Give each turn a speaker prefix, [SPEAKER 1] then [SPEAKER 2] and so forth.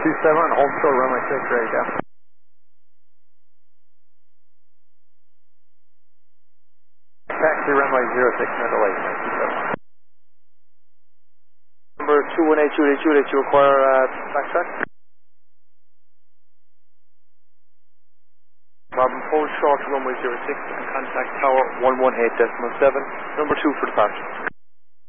[SPEAKER 1] on hold still, runway 6, ready to go. Taxi runway 06, no delay, 27. Number 218 Juliet, Juliet, you require backtrack? Robin, hold short to runway 06 and contact tower 118.7, number 2 for departure.